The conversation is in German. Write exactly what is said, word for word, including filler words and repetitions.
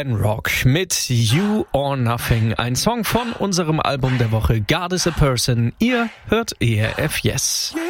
Ken Rock mit You or Nothing, ein Song von unserem Album der Woche God is a Person. Ihr hört E R F Yes.